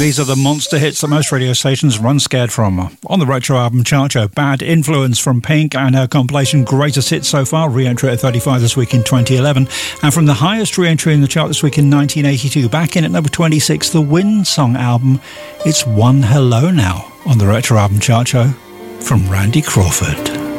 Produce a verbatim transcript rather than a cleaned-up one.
These are the monster hits that most radio stations run scared from. On the Retro Album Chart Show, Bad Influence from Pink and her compilation Greatest Hits So Far, re-entry at thirty-five this week in twenty eleven. And from the highest re-entry in the chart this week in nineteen eighty-two, back in at number twenty-six, the Wind Song album, it's One Hello Now on the Retro Album Chart Show from Randy Crawford.